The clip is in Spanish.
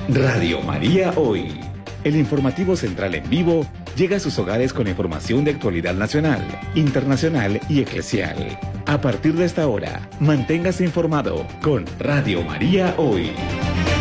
Radio María Hoy. El informativo central en vivo llega a sus hogares con información de actualidad nacional, internacional y eclesial. A partir de esta hora, manténgase informado con Radio María Hoy.